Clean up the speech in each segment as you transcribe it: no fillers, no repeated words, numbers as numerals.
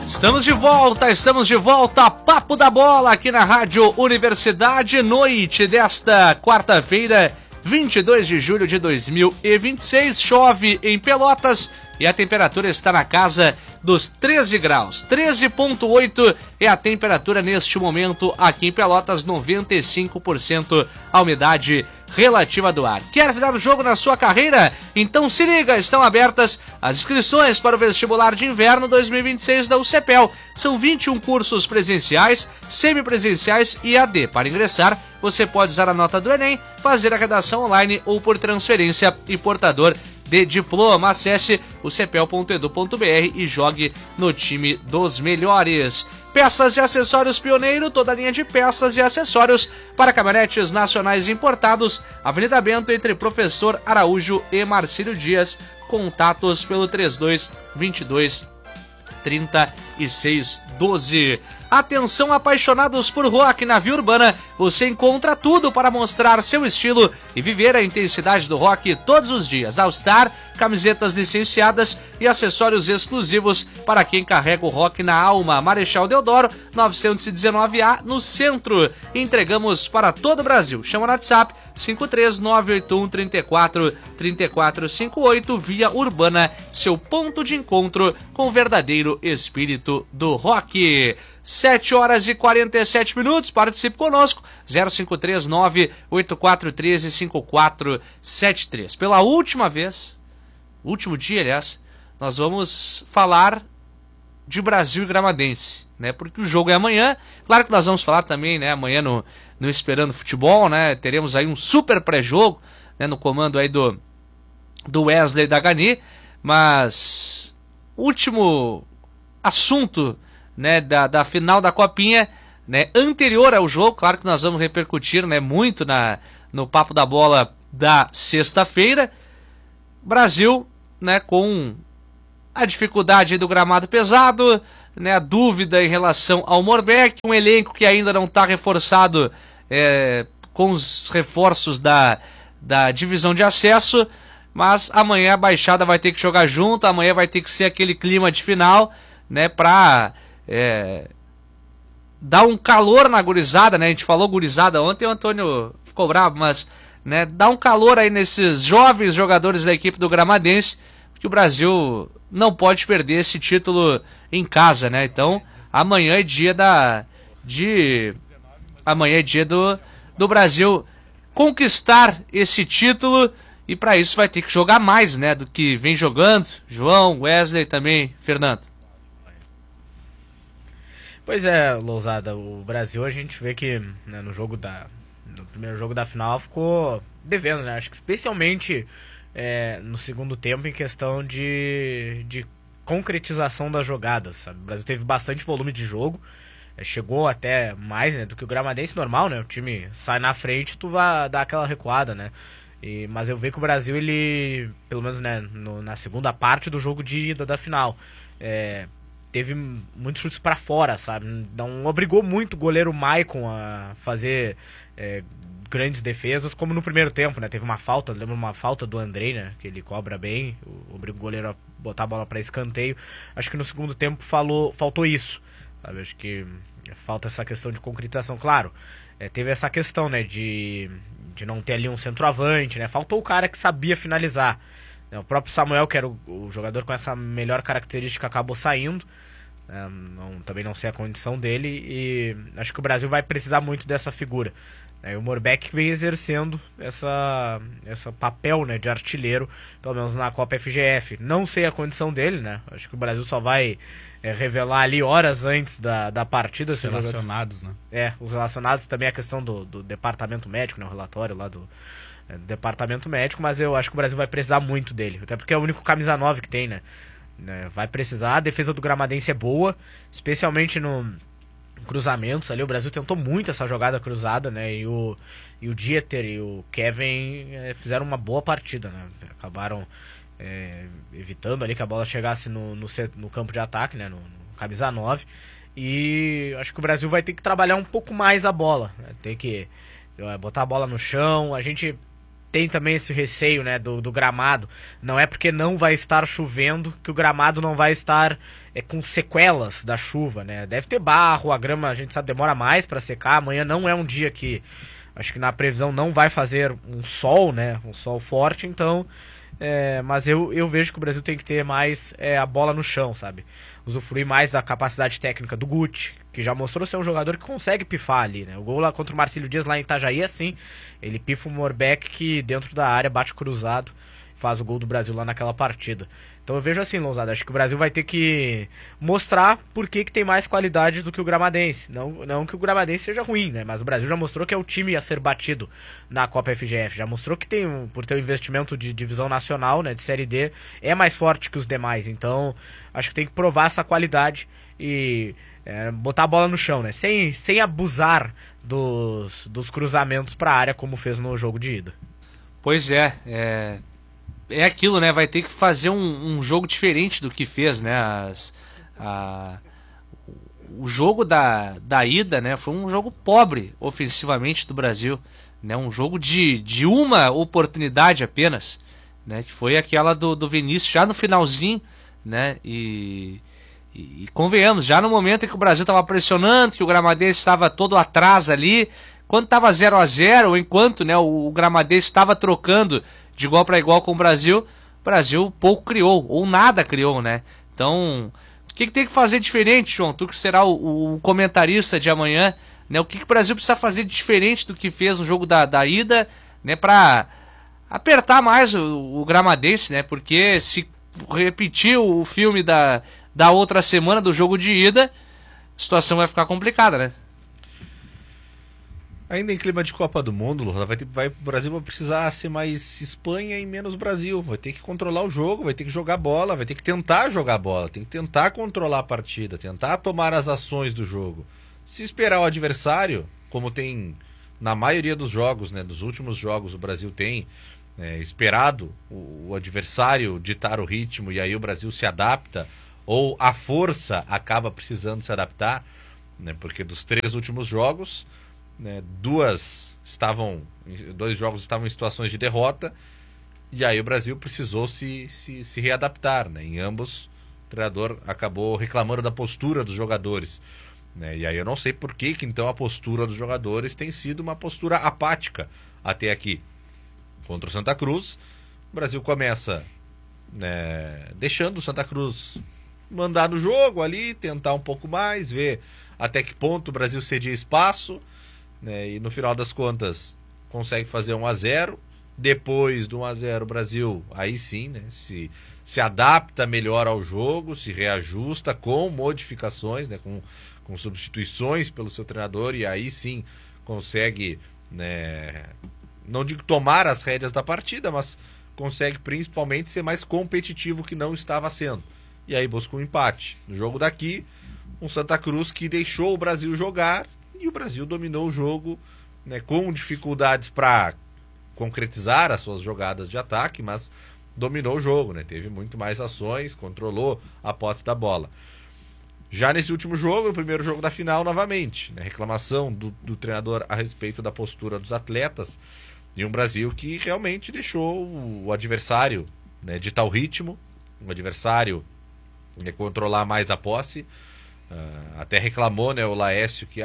Estamos de volta, Papo da Bola aqui na Rádio Universidade, noite desta quarta-feira, 22 de julho de 2026, chove em Pelotas e a temperatura está na casa dos 13 graus, 13,8 é a temperatura neste momento aqui em Pelotas, 95% a umidade relativa do ar. Quer virar o jogo na sua carreira? Então se liga, estão abertas as inscrições para o vestibular de inverno 2026 da UCPEL. São 21 cursos presenciais, semipresenciais e AD. Para ingressar, você pode usar a nota do Enem, fazer a redação online ou por transferência e portador de diploma. Acesse o cepel.edu.br e jogue no time dos melhores. Peças e acessórios Pioneiro, toda a linha de peças e acessórios para caminhonetes nacionais importados. Avenida Bento, entre Professor Araújo e Marcílio Dias. Contatos pelo 3222 3612. Atenção, apaixonados por rock na Via Urbana, você encontra tudo para mostrar seu estilo e viver a intensidade do rock todos os dias. All Star, camisetas licenciadas e acessórios exclusivos para quem carrega o rock na alma. Marechal Deodoro, 919A, no centro. Entregamos para todo o Brasil. Chama no WhatsApp 53981 343458, Via Urbana, seu ponto de encontro com o verdadeiro espírito do rock. 7 horas e 47 minutos, participe conosco, 0539-8413-5473. Pela última vez, último dia, aliás, nós vamos falar de Brasil e Gramadense, né? Porque o jogo é amanhã. Claro que nós vamos falar também, né? Amanhã no Esperando Futebol, né? Teremos aí um super pré-jogo, né? No comando aí do Wesley da Gani. Mas último assunto, né? Da final da Copinha, né? Anterior ao jogo, claro que nós vamos repercutir, né? Muito no Papo da Bola da sexta-feira. Brasil, né? Com a dificuldade do gramado pesado, né, a dúvida em relação ao Morbeck, um elenco que ainda não está reforçado com os reforços da divisão de acesso, mas amanhã a Baixada vai ter que jogar junto, amanhã vai ter que ser aquele clima de final, né, para dar um calor na gurizada, né, a gente falou gurizada ontem, o Antônio ficou bravo, mas, né, dar um calor aí nesses jovens jogadores da equipe do Gramadense, que o Brasil não pode perder esse título em casa, né? Então, amanhã é dia do Brasil conquistar esse título e para isso vai ter que jogar mais, né, do que vem jogando. João, Wesley também, Fernando. Pois é, Lousada, o Brasil a gente vê que, né, no primeiro jogo da final ficou devendo, né? Acho que especialmente no segundo tempo em questão de concretização das jogadas, sabe? O Brasil teve bastante volume de jogo, chegou até mais, né, do que o Gramadense normal, né? O time sai na frente, tu vai dar aquela recuada, né? Mas eu vejo que o Brasil, ele, pelo menos, né, na segunda parte do jogo de ida da final, teve muitos chutes para fora, sabe? Não obrigou muito o goleiro Maicon a fazer grandes defesas, como no primeiro tempo, né? Teve uma falta, lembra uma falta do Andrei, né? Que ele cobra bem, obriga o goleiro a botar a bola para escanteio. Acho que no segundo tempo faltou isso, sabe? Acho que falta essa questão de concretização. Claro, teve essa questão, né? De não ter ali um centroavante, né? Faltou o cara que sabia finalizar. O próprio Samuel, que era o jogador com essa melhor característica, acabou saindo. Também não sei a condição dele e acho que o Brasil vai precisar muito dessa figura. O Morbeck vem exercendo esse papel, né, de artilheiro, pelo menos na Copa FGF. Não sei a condição dele, né? Acho que o Brasil só vai revelar ali horas antes da partida. Os relacionados, né? Os relacionados, também a questão do departamento médico, né? O relatório lá do departamento médico, mas eu acho que o Brasil vai precisar muito dele. Até porque é o único camisa 9 que tem, né? Vai precisar. A defesa do Gramadense é boa, especialmente no cruzamentos ali. O Brasil tentou muito essa jogada cruzada, né? E o Dieter e o Kevin fizeram uma boa partida, né? Acabaram evitando ali que a bola chegasse no campo de ataque, né? No camisa 9. E acho que o Brasil vai ter que trabalhar um pouco mais a bola, né? Tem que botar a bola no chão. A gente tem também esse receio, né, do gramado. Não é porque não vai estar chovendo que o gramado não vai estar com sequelas da chuva, né? Deve ter barro, a grama, a gente sabe, demora mais para secar. Amanhã não é um dia que, acho que na previsão não vai fazer um sol, né, um sol forte, então... mas eu vejo que o Brasil tem que ter mais a bola no chão, sabe? Usufruir mais da capacidade técnica do Guti, que já mostrou ser um jogador que consegue pifar ali, né? O gol lá contra o Marcílio Dias lá em Itajaí, assim, ele pifa o Morbeck que dentro da área bate cruzado, faz o gol do Brasil lá naquela partida. Então eu vejo assim, Lousada, acho que o Brasil vai ter que mostrar por que tem mais qualidade do que o Gramadense. Não que o Gramadense seja ruim, né? Mas o Brasil já mostrou que é o time a ser batido na Copa FGF. Já mostrou que tem, por ter um investimento de divisão nacional, né, de Série D, é mais forte que os demais. Então acho que tem que provar essa qualidade e botar a bola no chão, né? Sem abusar dos cruzamentos para a área, como fez no jogo de ida. Pois é aquilo, né? Vai ter que fazer um jogo diferente do que fez, né? O jogo da ida, né? Foi um jogo pobre ofensivamente do Brasil, né? Um jogo de uma oportunidade apenas, né? Que foi aquela do Vinícius já no finalzinho, né? E convenhamos, já no momento em que o Brasil estava pressionando, que o Gramadense estava todo atrás ali, quando estava 0-0, ou enquanto, né, o Gramadense estava trocando de igual para igual com o Brasil pouco criou, ou nada criou, né? Então, o que tem que fazer diferente, João? Tu que será o comentarista de amanhã, né? O que o Brasil precisa fazer de diferente do que fez no jogo da ida, né? Para apertar mais o Gramadense, né? Porque se repetir o filme da outra semana do jogo de ida, a situação vai ficar complicada, né? Ainda em clima de Copa do Mundo, o Brasil vai precisar ser mais Espanha e menos Brasil. Vai ter que controlar o jogo, vai ter que jogar bola, vai ter que tentar jogar bola, tem que tentar controlar a partida, tentar tomar as ações do jogo. Se esperar o adversário, como tem na maioria dos jogos, né, dos últimos jogos o Brasil tem esperado o adversário ditar o ritmo e aí o Brasil se adapta, ou a força acaba precisando se adaptar, né, porque dos 3 últimos jogos... né, 2 jogos estavam em situações de derrota e aí o Brasil precisou se readaptar, né? Em ambos o treinador acabou reclamando da postura dos jogadores, né? E aí eu não sei por que então a postura dos jogadores tem sido uma postura apática até aqui. Contra o Santa Cruz, o Brasil começa, né, deixando o Santa Cruz mandar no jogo ali, tentar um pouco mais, ver até que ponto o Brasil cedia espaço, né, e no final das contas consegue fazer 1-0. Depois do 1-0 o Brasil aí sim, né, se adapta melhor ao jogo, se reajusta com modificações, né, com substituições pelo seu treinador, e aí sim consegue, né, não digo tomar as rédeas da partida, mas consegue principalmente ser mais competitivo que não estava sendo, e aí busca um empate. No jogo daqui, um Santa Cruz que deixou o Brasil jogar e o Brasil dominou o jogo, né, com dificuldades para concretizar as suas jogadas de ataque, mas dominou o jogo, né? Teve muito mais ações, controlou a posse da bola. Já nesse último jogo, no primeiro jogo da final, novamente, né, reclamação do treinador a respeito da postura dos atletas, e um Brasil que realmente deixou o adversário, né, ditar o ritmo, o adversário, né, controlar mais a posse. Até reclamou, né, o Laércio que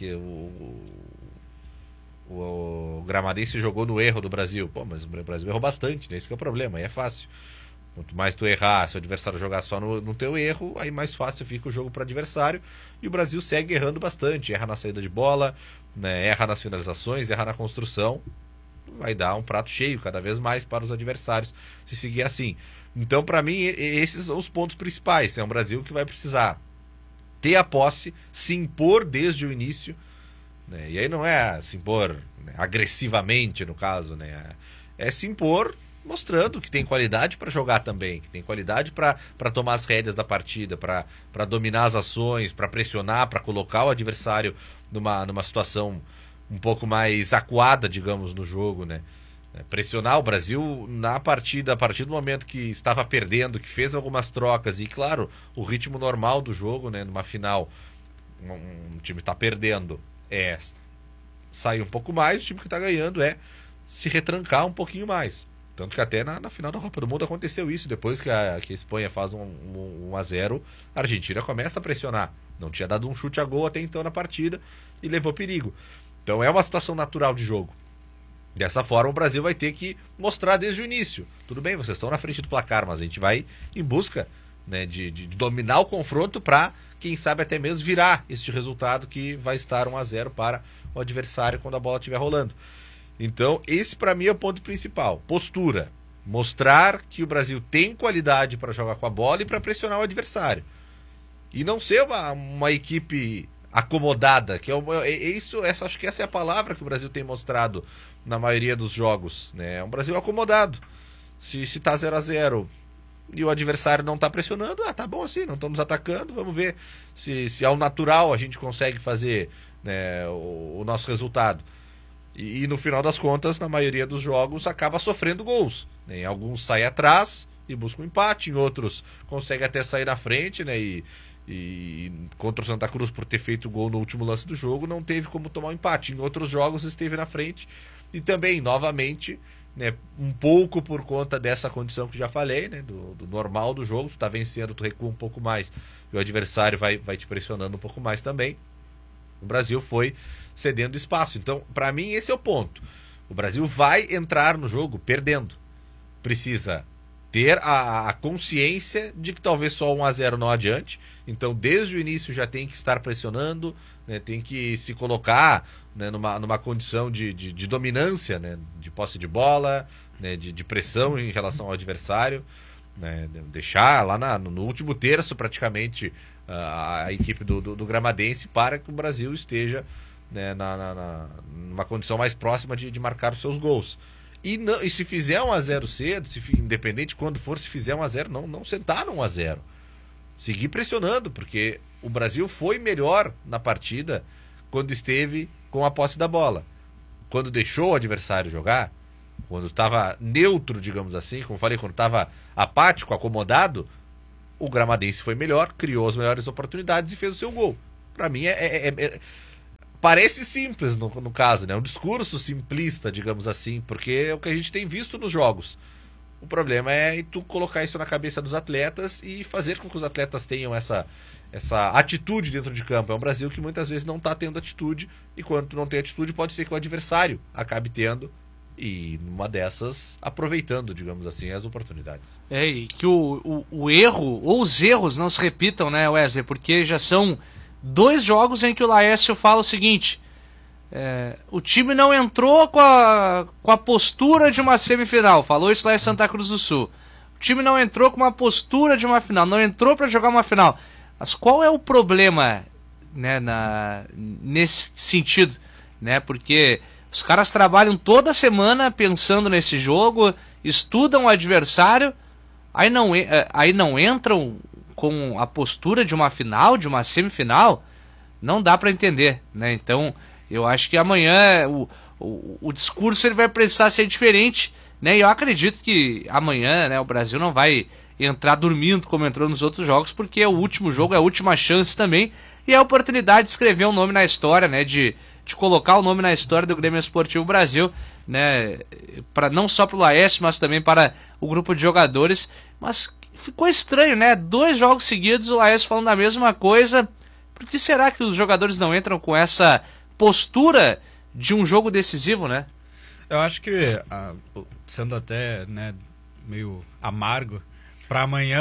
o Gramadense jogou no erro do Brasil. Pô, mas o Brasil errou bastante, né? Esse que é o problema, aí é fácil. Quanto mais tu errar, se o adversário jogar só no teu erro, aí mais fácil fica o jogo para o adversário. E o Brasil segue errando bastante, erra na saída de bola, né, erra nas finalizações, erra na construção. Vai dar um prato cheio cada vez mais para os adversários se seguir assim. Então, para mim, esses são os pontos principais. É um Brasil que vai precisar ter a posse, se impor desde o início, né? E aí não é se impor, né, agressivamente, no caso, né? É se impor mostrando que tem qualidade para jogar também, que tem qualidade para tomar as rédeas da partida, para dominar as ações, para pressionar, para colocar o adversário numa situação um pouco mais acuada, digamos, no jogo, né? Pressionar o Brasil na partida, a partir do momento que estava perdendo, que fez algumas trocas, e claro, o ritmo normal do jogo, né, numa final, um time está perdendo, sai um pouco mais, o time que está ganhando se retrancar um pouquinho mais. Tanto que até na final da Copa do Mundo aconteceu isso. Depois que a Espanha faz um 1-0, a Argentina começa a pressionar. Não tinha dado um chute a gol até então na partida e levou perigo. Então é uma situação natural de jogo. Dessa forma o Brasil vai ter que mostrar desde o início. Tudo bem, vocês estão na frente do placar, mas a gente vai em busca, né, de dominar o confronto para, quem sabe, até mesmo virar este resultado que vai estar 1-0 para o adversário quando a bola estiver rolando. Então, esse para mim é o ponto principal. Postura. Mostrar que o Brasil tem qualidade para jogar com a bola e para pressionar o adversário. E não ser uma equipe acomodada, que acho que essa é a palavra que o Brasil tem mostrado na maioria dos jogos, né? É um Brasil acomodado. Se tá 0-0 e o adversário não tá pressionando, tá bom assim, não estamos atacando, vamos ver se ao natural a gente consegue fazer, né, o nosso resultado. E no final das contas, na maioria dos jogos, acaba sofrendo gols, né? Em alguns sai atrás e busca um empate, em outros consegue até sair na frente, né? E contra o Santa Cruz, por ter feito o gol no último lance do jogo, não teve como tomar um empate. Em outros jogos esteve na frente e também, novamente, né, um pouco por conta dessa condição que já falei, né, do normal do jogo. Tu tá vencendo, tu recua um pouco mais e o adversário vai te pressionando um pouco mais também. O Brasil foi cedendo espaço. Então, para mim, esse é o ponto. O Brasil vai entrar no jogo perdendo. Precisa ter a consciência de que talvez só 1-0 não adiante. Então, desde o início já tem que estar pressionando, né, tem que se colocar, né, numa condição de dominância, né, de posse de bola, né, de pressão em relação ao adversário, né, deixar lá no último terço praticamente a equipe do Gramadense para que o Brasil esteja, né, numa condição mais próxima de marcar os seus gols. E se fizer 1-0 cedo, independente quando for, se fizer 1-0, não sentar no 1-0. Seguir pressionando, porque o Brasil foi melhor na partida quando esteve com a posse da bola. Quando deixou o adversário jogar, quando estava neutro, digamos assim, como falei, quando estava apático, acomodado, o Gramadense foi melhor, criou as melhores oportunidades e fez o seu gol. Para mim parece simples no caso, né? Um discurso simplista, digamos assim, porque é o que a gente tem visto nos jogos. O problema é tu colocar isso na cabeça dos atletas e fazer com que os atletas tenham essa atitude dentro de campo. É um Brasil que muitas vezes não está tendo atitude, e quando tu não tem atitude, pode ser que o adversário acabe tendo, e numa dessas, aproveitando, digamos assim, as oportunidades. E que o erro, ou os erros, não se repitam, né, Wesley? Porque já são 2 jogos em que o Laércio fala o seguinte: o time não entrou com a postura de uma semifinal. Falou isso lá em Santa Cruz do Sul. O time não entrou com uma postura de uma final, não entrou para jogar uma final. Mas qual é o problema, né, nesse sentido, né? Porque os caras trabalham toda semana pensando nesse jogo, estudam o adversário, aí não entram com a postura de uma final, de uma semifinal. Não dá para entender, né? Então, eu acho que amanhã o discurso ele vai precisar ser diferente, né? E eu acredito que amanhã, né, o Brasil não vai entrar dormindo como entrou nos outros jogos, porque é o último jogo, é a última chance também, e é a oportunidade de escrever um nome na história, né? De colocar o nome na história do Grêmio Esportivo Brasil, né? Não só para o Laércio, mas também para o grupo de jogadores. Mas ficou estranho, né? 2 jogos seguidos o Laércio falando a mesma coisa. Por que será que os jogadores não entram com essa postura de um jogo decisivo, né? Eu acho que, sendo até, né, meio amargo, para amanhã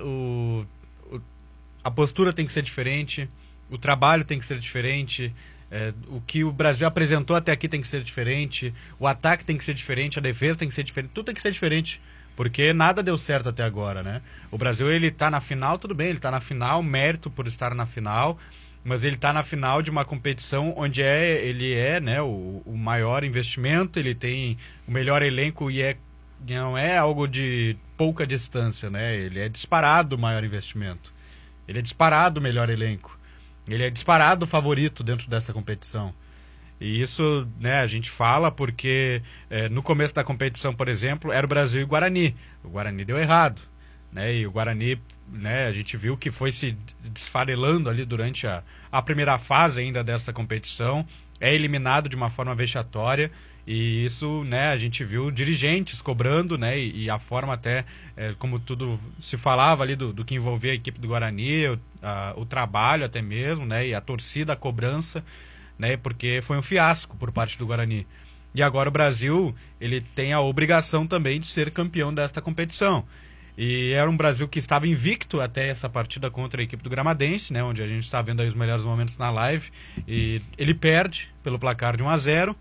a postura tem que ser diferente, o trabalho tem que ser diferente, o que o Brasil apresentou até aqui tem que ser diferente, o ataque tem que ser diferente, a defesa tem que ser diferente, tudo tem que ser diferente. Porque nada deu certo até agora, né? O Brasil, ele tá na final, tudo bem, ele tá na final, mérito por estar na final, mas ele tá na final de uma competição onde ele é, né, o maior investimento, ele tem o melhor elenco e não é algo de pouca distância, né? Ele é disparado o maior investimento. Ele é disparado o melhor elenco. Ele é disparado o favorito dentro dessa competição. E isso, né, a gente fala porque no começo da competição, por exemplo, era o Brasil e o Guarani. O Guarani deu errado, né? E o Guarani, né, a gente viu que foi se desfarelando ali durante a primeira fase ainda desta competição. É eliminado de uma forma vexatória. E isso, né, a gente viu dirigentes cobrando, né, e a forma até, como tudo se falava ali do que envolvia a equipe do Guarani, o trabalho até mesmo, né, e a torcida, a cobrança, né, porque foi um fiasco por parte do Guarani. E agora o Brasil, ele tem a obrigação também de ser campeão desta competição. E era um Brasil que estava invicto até essa partida contra a equipe do Gramadense, né, onde a gente está vendo aí os melhores momentos na live, e ele perde pelo placar de 1-0.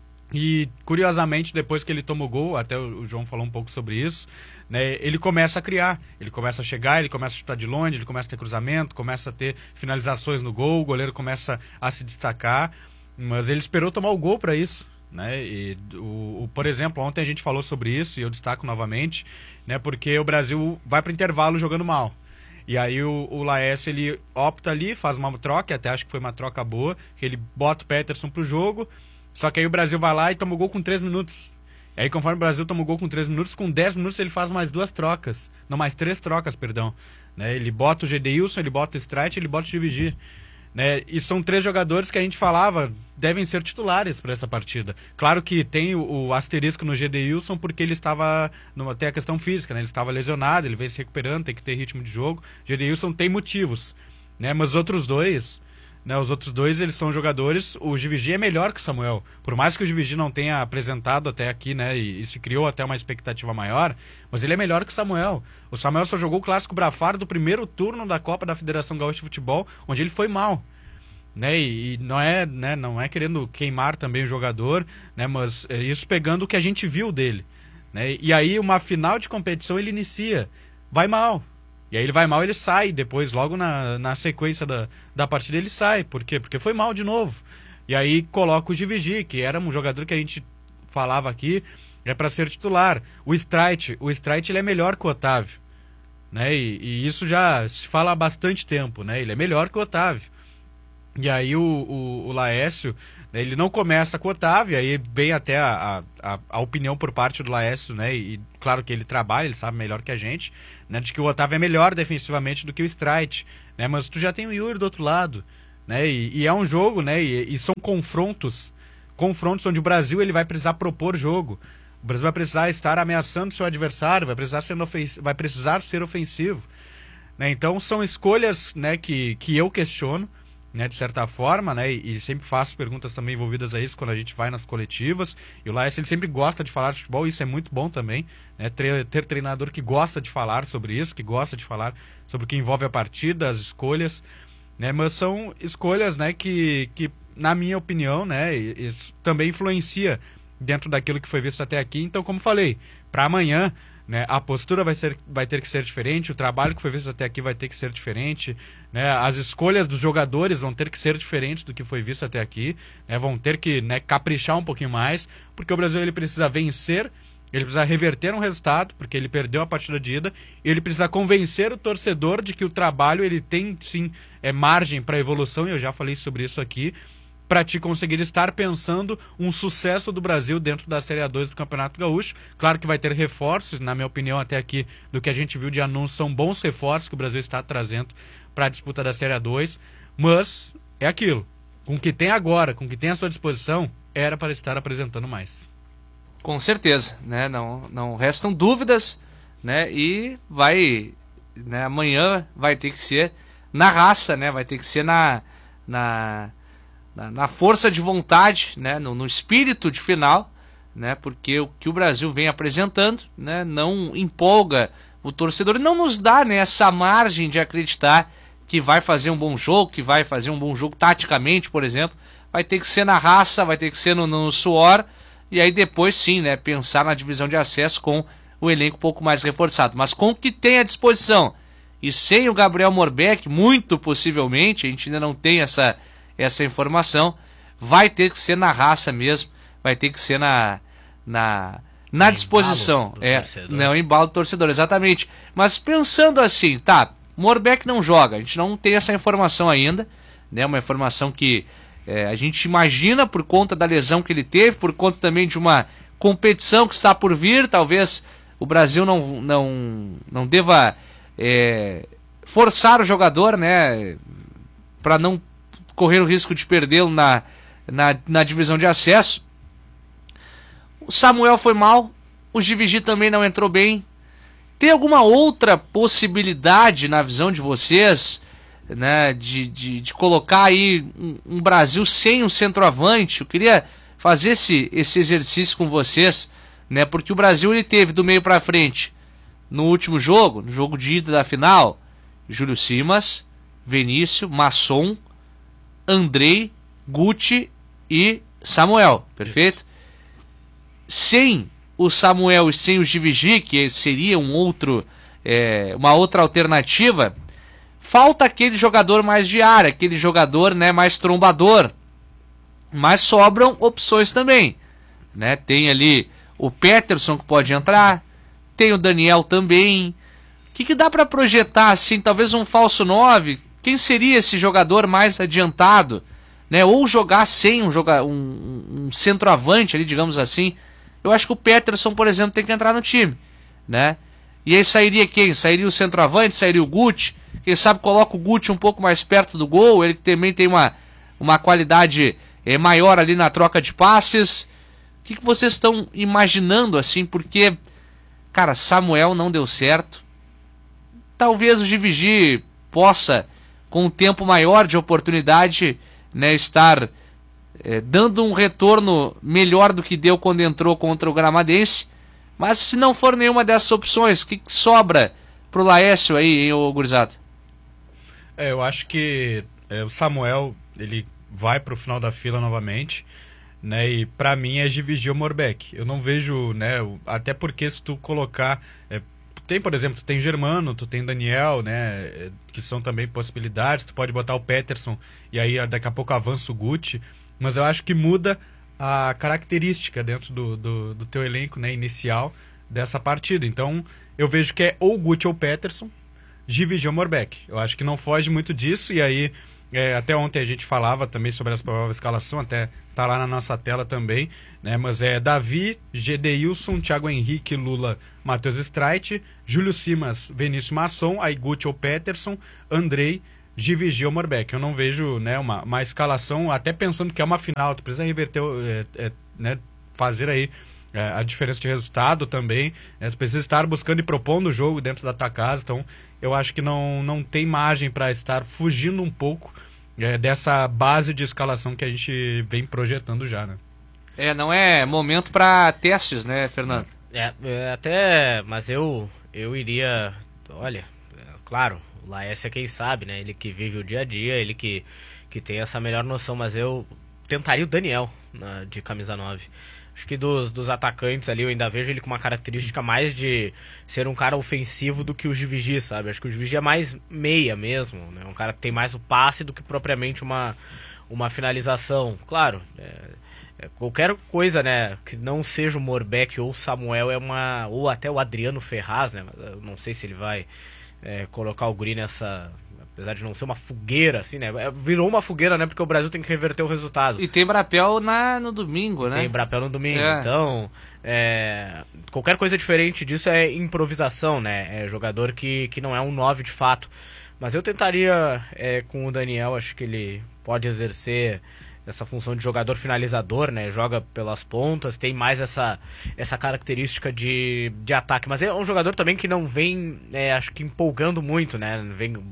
E, curiosamente, depois que ele toma o gol, até o João falou um pouco sobre isso, né, ele começa a criar, ele começa a chegar, ele começa a chutar de longe, ele começa a ter cruzamento, começa a ter finalizações no gol, o goleiro começa a se destacar, mas ele esperou tomar o gol para isso, né? E por exemplo, ontem a gente falou sobre isso, e eu destaco novamente, né, porque o Brasil vai para o intervalo jogando mal. E aí o Laércio, ele opta ali, faz uma troca, até acho que foi uma troca boa, que ele bota o Peterson pro jogo. Só que aí o Brasil vai lá e toma o gol com 3 minutos. E aí, conforme o Brasil toma o gol com 3 minutos, com 10 minutos ele faz mais 2 trocas. Não, mais 3 trocas, perdão. Né? Ele bota o Gedeilson, ele bota o Streit, ele bota o Divigi. Né? E são 3 jogadores que a gente falava devem ser titulares para essa partida. Claro que tem o asterisco no Gedeilson, porque ele estava, até a questão física, né? Ele estava lesionado, ele vem se recuperando, tem que ter ritmo de jogo. Gedeilson tem motivos. Né? Mas os outros dois... Né, os outros dois, eles são jogadores. O Givigi é melhor que o Samuel. Por mais que o Givigi não tenha apresentado até aqui, né, e se criou até uma expectativa maior, mas ele é melhor que o Samuel. O Samuel só jogou o Clássico Brafaro do primeiro turno da Copa da Federação Gaúcha de Futebol, onde ele foi mal. Né, e não é, né, não é querendo queimar também o jogador, né, mas é isso pegando o que a gente viu dele. Né, e aí, uma final de competição, ele inicia. Vai mal. E aí ele vai mal, ele sai depois, logo na sequência da partida ele sai. Por quê? Porque foi mal de novo. E aí coloca o Givigi, que era um jogador que a gente falava aqui, é para ser titular. O Streit ele é melhor que o Otávio. Né? E isso já se fala há bastante tempo, né? Ele é melhor que o Otávio. E aí o Laércio, ele não começa com o Otávio, aí vem até a opinião por parte do Laércio, né? E claro que ele trabalha, ele sabe melhor que a gente, né? De que o Otávio é melhor defensivamente do que o Streit, né? Mas tu já tem o Yuri do outro lado, né? E é um jogo, né? E são confrontos onde o Brasil ele vai precisar propor jogo. O Brasil vai precisar estar ameaçando seu adversário, vai precisar ser ofensivo, né? Então são escolhas, né, que eu questiono, né, de certa forma, né, e sempre faço perguntas também envolvidas a isso quando a gente vai nas coletivas. E o Laércio, ele sempre gosta de falar de futebol, e isso é muito bom também, né, ter treinador que gosta de falar sobre isso, que gosta de falar sobre o que envolve a partida, as escolhas, né, mas são escolhas, né, que na minha opinião, né, isso também influencia dentro daquilo que foi visto até aqui. Então, como falei, para amanhã, né, a postura vai ter que ser diferente, o trabalho que foi visto até aqui vai ter que ser diferente, né, as escolhas dos jogadores vão ter que ser diferentes do que foi visto até aqui, né, vão ter que, né, caprichar um pouquinho mais, porque o Brasil ele precisa vencer, ele precisa reverter um resultado, porque ele perdeu a partida de ida, e ele precisa convencer o torcedor de que o trabalho ele tem sim margem para evolução, e eu já falei sobre isso aqui, para te conseguir estar pensando um sucesso do Brasil dentro da Série A2 do Campeonato Gaúcho. Claro que vai ter reforços, na minha opinião, até aqui, do que a gente viu de anúncio, são bons reforços que o Brasil está trazendo para a disputa da Série A2, mas é aquilo, com o que tem agora, com o que tem à sua disposição, era para estar apresentando mais. Com certeza, né? Não restam dúvidas, né? E vai, né, amanhã vai ter que ser na raça, né? Vai ter que ser na força de vontade, né, no espírito de final, né, porque o que o Brasil vem apresentando, né, não empolga o torcedor, não nos dá, né, essa margem de acreditar que vai fazer um bom jogo, que vai fazer um bom jogo taticamente, por exemplo. Vai ter que ser na raça, vai ter que ser no suor, e aí depois sim, né, pensar na divisão de acesso com o elenco um pouco mais reforçado, mas com o que tem à disposição, e sem o Gabriel Morbeck, muito possivelmente, a gente ainda não tem essa informação, vai ter que ser na raça mesmo, vai ter que ser na disposição, não embalo do torcedor, exatamente. Mas pensando assim, tá, Morbeck não joga, a gente não tem essa informação ainda, né, uma informação que a gente imagina por conta da lesão que ele teve, por conta também de uma competição que está por vir, talvez o Brasil não deva forçar o jogador, né, para não correr o risco de perdê-lo na divisão de acesso. O Samuel foi mal, o Givigi também não entrou bem. Tem alguma outra possibilidade na visão de vocês, né, de colocar aí um Brasil sem um centroavante? Eu queria fazer esse exercício com vocês, né, porque o Brasil ele teve do meio para frente no último jogo, no jogo de ida da final, Júlio Simas, Vinícius, Masson, Andrei, Guti e Samuel, perfeito? Sem o Samuel e sem o Givigi, que seria uma outra alternativa, falta aquele jogador mais de área, aquele jogador, né, mais trombador. Mas sobram opções também, né? Tem ali o Peterson que pode entrar, tem o Daniel também. O que dá para projetar assim, talvez um falso 9? Quem seria esse jogador mais adiantado, né? Ou jogar sem um centroavante ali, digamos assim. Eu acho que o Peterson, por exemplo, tem que entrar no time, né? E aí sairia quem? Sairia o centroavante, sairia o Guti. Quem sabe coloca o Guti um pouco mais perto do gol. Ele também tem uma qualidade maior ali na troca de passes. O que vocês estão imaginando assim? Porque, cara, Samuel não deu certo. Talvez o Givigi possa, com um tempo maior de oportunidade, né, estar dando um retorno melhor do que deu quando entrou contra o Gramadense. Mas se não for nenhuma dessas opções, o que sobra pro Laércio aí, hein, ô gurizada? Eu acho que o Samuel, ele vai pro final da fila novamente, né? E pra mim é Givigi ou Morbeck. Eu não vejo, né? Até porque se tu colocar... tem, por exemplo, tu tem Germano, tu tem Daniel, né? Que são também possibilidades. Tu pode botar o Peterson e aí daqui a pouco avança o Guti. Mas eu acho que muda a característica dentro do teu elenco, né, inicial dessa partida. Então, eu vejo que é ou Guti ou Peterson, Givigi ou Morbeck. Eu acho que não foge muito disso. E aí, até ontem a gente falava também sobre essa provável escalação, até tá lá na nossa tela também, né? Mas é Davi, Gedeilson, Thiago Henrique, Lula, Matheus Streit, Júlio Simas, Vinícius Masson, aí Guti ou Peterson, Andrei, Givigi ou Morbeck. Eu não vejo, né, uma escalação, até pensando que é uma final, tu precisa reverter, né, fazer aí a diferença de resultado também, né, tu precisa estar buscando e propondo o jogo dentro da tua casa. Então eu acho que não tem margem para estar fugindo um pouco dessa base de escalação que a gente vem projetando já, né? Não é momento para testes, né, Fernando? Mas eu iria, olha, claro, o Laércio é quem sabe, né? Ele que vive o dia a dia, ele que tem essa melhor noção, mas eu tentaria o Daniel de camisa 9. Acho que dos atacantes ali eu ainda vejo ele com uma característica mais de ser um cara ofensivo do que o Givigi, sabe? Acho que o Givigi é mais meia mesmo, né? Um cara que tem mais o passe do que propriamente uma finalização. Claro, qualquer coisa, né, que não seja o Morbeck ou o Samuel ou até o Adriano Ferraz, né? Eu não sei se ele vai colocar o guri nessa... Apesar de não ser uma fogueira, assim, né? Virou uma fogueira, né? Porque o Brasil tem que reverter o resultado. E tem Brapel no domingo, né? Tem Brapel no domingo. Então, qualquer coisa diferente disso é improvisação, né? É jogador que não é um 9 de fato. Mas eu tentaria com o Daniel, acho que ele pode exercer essa função de jogador finalizador, né? Joga pelas pontas, tem mais essa característica de ataque. Mas é um jogador também que não vem, acho que empolgando muito, né?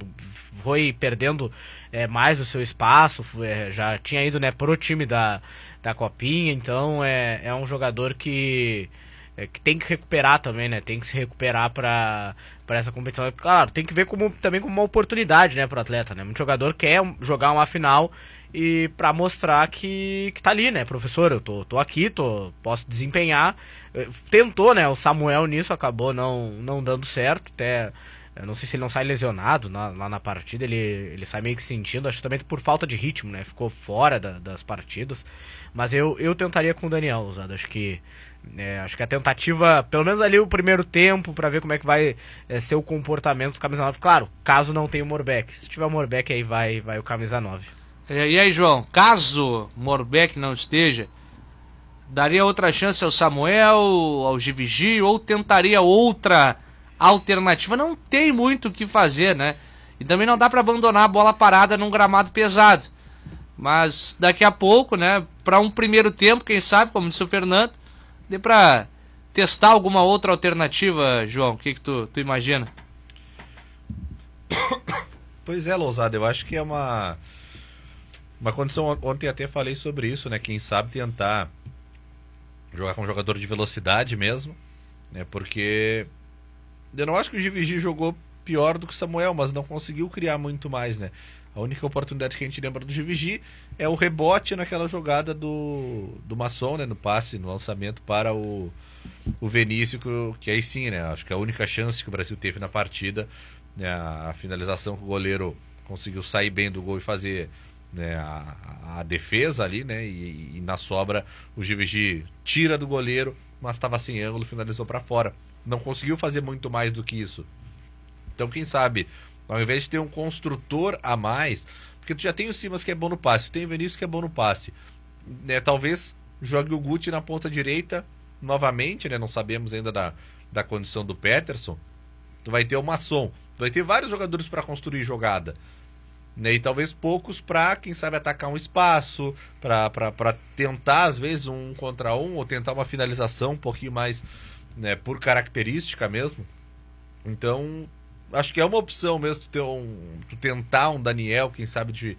Foi perdendo mais o seu espaço, já tinha ido, né, pro time da Copinha. Então é um jogador que tem que recuperar também, né? Tem que se recuperar para essa competição. Claro, tem que ver também como uma oportunidade, né, pro atleta, né? Muito jogador quer jogar uma final e para mostrar que tá ali, né, professor, eu tô aqui, posso desempenhar. Tentou, né, o Samuel nisso, acabou não dando certo, até eu não sei se ele não sai lesionado lá na partida, ele sai meio que sentindo, acho que também por falta de ritmo, né, ficou fora das partidas. Mas eu tentaria com o Daniel, usado. Acho que a tentativa, pelo menos ali o primeiro tempo, para ver como é que vai ser o comportamento do camisa 9. Claro, caso não tenha o Morbeck, se tiver o Morbeck aí vai o camisa 9. E aí, João, caso Morbeck não esteja, daria outra chance ao Samuel, ao Givigi, ou tentaria outra alternativa? Não tem muito o que fazer, né? E também não dá para abandonar a bola parada num gramado pesado. Mas daqui a pouco, né, para um primeiro tempo, quem sabe, como disse o Fernando, dê pra testar alguma outra alternativa, João. O que tu imagina? Pois é, Lousada, eu acho que é uma condição, ontem até falei sobre isso, né? Quem sabe tentar jogar com um jogador de velocidade mesmo, né? Porque eu não acho que o Givigi jogou pior do que o Samuel, mas não conseguiu criar muito mais, né? A única oportunidade que a gente lembra do Givigi é o rebote naquela jogada do Masson, né? No passe, no lançamento para o Vinícius, que aí sim, né? Acho que a única chance que o Brasil teve na partida, né? A finalização que o goleiro conseguiu sair bem do gol e fazer, né, a defesa ali, né? E na sobra o Givigi tira do goleiro, mas estava sem ângulo, finalizou para fora. Não conseguiu fazer muito mais do que isso. Então, quem sabe, ao invés de ter um construtor a mais, porque tu já tem o Simas que é bom no passe, tu tem o Vinícius que é bom no passe, né? Talvez jogue o Guti na ponta direita novamente, né? Não sabemos ainda da condição do Peterson. Tu vai ter o Masson, tu vai ter vários jogadores para construir jogada, né? E talvez poucos para, quem sabe, atacar um espaço, para tentar às vezes um contra um, ou tentar uma finalização um pouquinho mais, né, por característica mesmo. Então acho que é uma opção mesmo tu tentar um Daniel, quem sabe,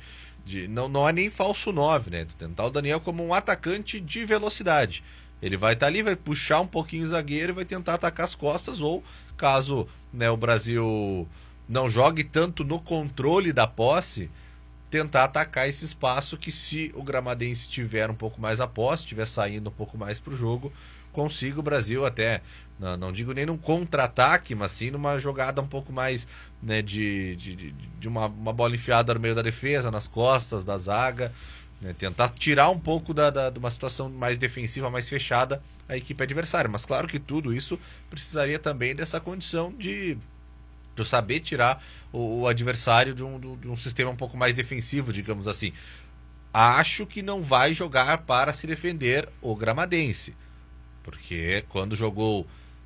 não é nem falso 9, né? Tu tentar o Daniel como um atacante de velocidade. Ele vai estar ali, vai puxar um pouquinho o zagueiro e vai tentar atacar as costas, ou caso, né, o Brasil não jogue tanto no controle da posse, tentar atacar esse espaço que, se o gramadense tiver um pouco mais a posse, estiver saindo um pouco mais para o jogo, consiga o Brasil até, não digo nem num contra-ataque, mas sim numa jogada um pouco mais, né, de uma bola enfiada no meio da defesa, nas costas da zaga, né, tentar tirar um pouco de uma situação mais defensiva, mais fechada, a equipe adversária. Mas claro que tudo isso precisaria também dessa condição de saber tirar o adversário de um sistema um pouco mais defensivo, digamos assim. Acho que não vai jogar para se defender o gramadense, porque quando jogou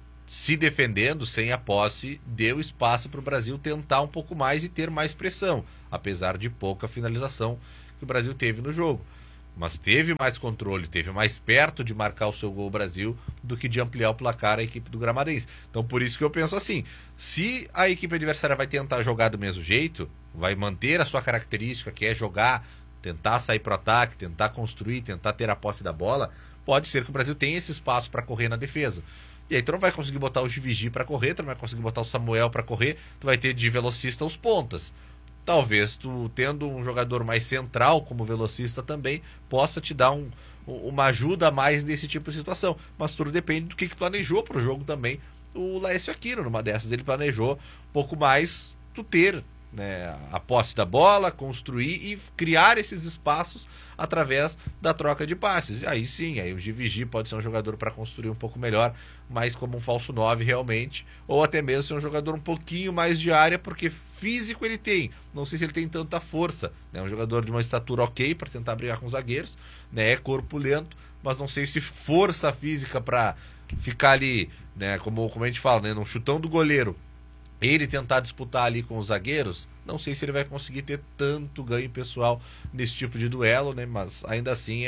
se defendendo, sem a posse, deu espaço para o Brasil tentar um pouco mais e ter mais pressão, apesar de pouca finalização que o Brasil teve no jogo. Mas teve mais controle, teve mais perto de marcar o seu gol o Brasil do que de ampliar o placar a equipe do gramadense. Então por isso que eu penso assim, se a equipe adversária vai tentar jogar do mesmo jeito, vai manter a sua característica, que é jogar, tentar sair pro ataque, tentar construir, tentar ter a posse da bola, pode ser que o Brasil tenha esse espaço para correr na defesa. E aí tu não vai conseguir botar o Givigi para correr, tu não vai conseguir botar o Samuel para correr, tu vai ter de velocista os pontas. Talvez tu, tendo um jogador mais central como velocista também, possa te dar uma ajuda a mais nesse tipo de situação. Mas tudo depende do que planejou pro jogo também o Laércio Aquino. Numa dessas ele planejou um pouco mais tu ter, né, a posse da bola, construir e criar esses espaços através da troca de passes. Aí sim, aí o Givigi pode ser um jogador para construir um pouco melhor, mais como um falso 9 realmente, ou até mesmo ser um jogador um pouquinho mais de área, porque físico ele tem, não sei se ele tem tanta força, né? Um jogador de uma estatura ok para tentar brigar com os zagueiros, né? É corpulento, mas não sei se força física para ficar ali, né, como a gente fala, né, num chutão do goleiro, ele tentar disputar ali com os zagueiros, não sei se ele vai conseguir ter tanto ganho pessoal nesse tipo de duelo, né? Mas ainda assim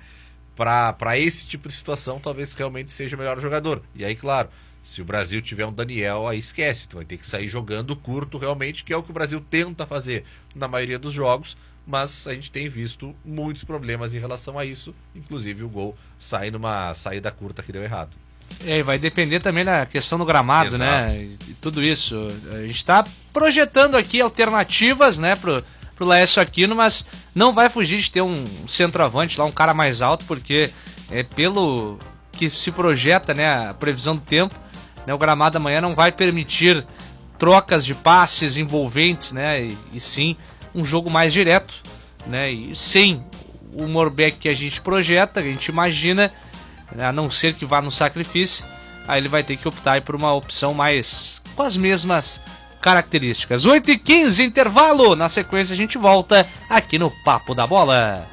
para esse tipo de situação talvez realmente seja o melhor jogador. E aí, claro, se o Brasil tiver um Daniel, aí esquece, tu vai ter que sair jogando curto realmente, que é o que o Brasil tenta fazer na maioria dos jogos, mas a gente tem visto muitos problemas em relação a isso, inclusive o gol sai numa saída curta que deu errado. E vai depender também da questão do gramado, exato, né? E tudo isso. A gente está projetando aqui alternativas, né, pro Laércio Aquino, mas não vai fugir de ter um centroavante lá, um cara mais alto, porque pelo que se projeta, né, a previsão do tempo, né, o gramado amanhã não vai permitir trocas de passes envolventes, né, e sim um jogo mais direto, né, e sem o Morbeck que a gente projeta, que a gente imagina, a não ser que vá no sacrifício, aí ele vai ter que optar por uma opção mais com as mesmas características. 8h15, intervalo. Na sequência a gente volta aqui no Papo da Bola.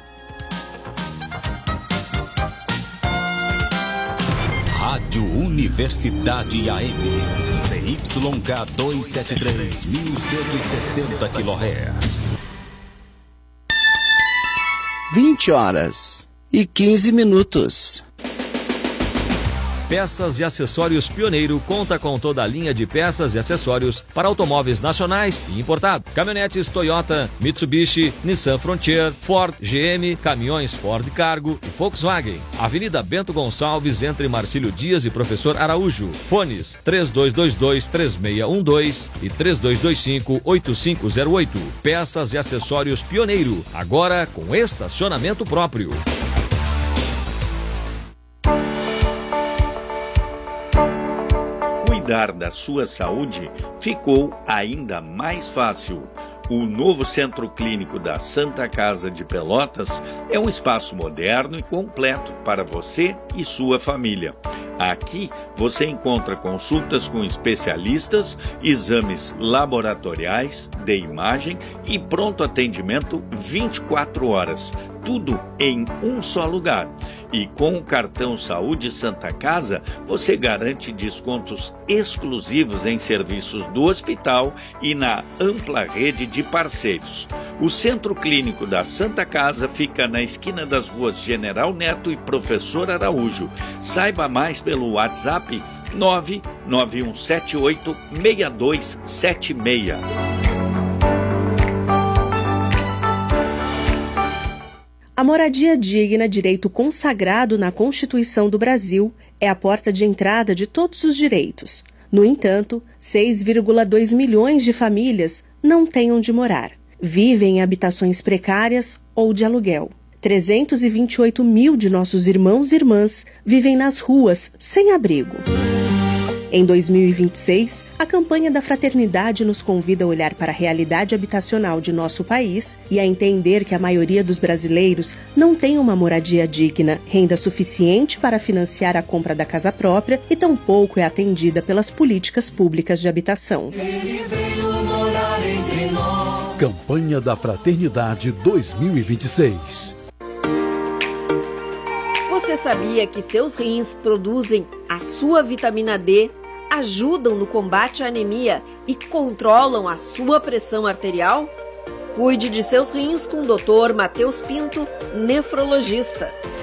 Rádio Universidade AM, CYK 273, 1160 kHz. 20h15. Peças e Acessórios Pioneiro conta com toda a linha de peças e acessórios para automóveis nacionais e importados. Caminhonetes Toyota, Mitsubishi, Nissan Frontier, Ford, GM, caminhões Ford Cargo e Volkswagen. Avenida Bento Gonçalves, entre Marcílio Dias e Professor Araújo. Fones 3222-3612 e 3225-8508. Peças e Acessórios Pioneiro, agora com estacionamento próprio. Cuidar da sua saúde ficou ainda mais fácil. O novo Centro Clínico da Santa Casa de Pelotas é um espaço moderno e completo para você e sua família. Aqui você encontra consultas com especialistas, exames laboratoriais, de imagem e pronto atendimento 24 horas. Tudo em um só lugar. E com o cartão Saúde Santa Casa, você garante descontos exclusivos em serviços do hospital e na ampla rede de parceiros. O Centro Clínico da Santa Casa fica na esquina das ruas General Neto e Professor Araújo. Saiba mais pelo WhatsApp 99178-6276. A moradia digna, direito consagrado na Constituição do Brasil, é a porta de entrada de todos os direitos. No entanto, 6,2 milhões de famílias não têm onde morar. Vivem em habitações precárias ou de aluguel. 328 mil de nossos irmãos e irmãs vivem nas ruas, sem abrigo. Em 2026, a campanha da Fraternidade nos convida a olhar para a realidade habitacional de nosso país e a entender que a maioria dos brasileiros não tem uma moradia digna, renda suficiente para financiar a compra da casa própria e tampouco é atendida pelas políticas públicas de habitação. Ele veio morar entre nós. Campanha da Fraternidade 2026. Você sabia que seus rins produzem a sua vitamina D, ajudam no combate à anemia e controlam a sua pressão arterial? Cuide de seus rins com o Dr. Matheus Pinto, nefrologista.